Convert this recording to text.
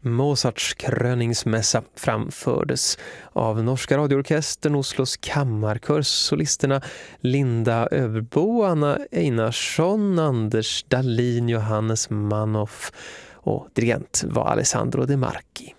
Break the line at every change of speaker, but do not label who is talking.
Mozarts kröningsmässa framfördes av Norska radioorkestern, Oslos kammarkör, solisterna Linda Överbo, Anna Einarsson, Anders Dahlin, Johannes Manoff och dirigent var Alessandro De Marchi.